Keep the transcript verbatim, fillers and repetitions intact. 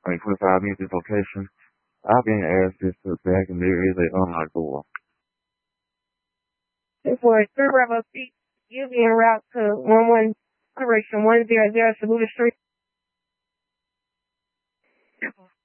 I mean, twenty-five minutes this location. I've been asked this to back and there is a unlocked door. For three Bravo six, you'll be en route to one one Operation one zero zero Saluda Street.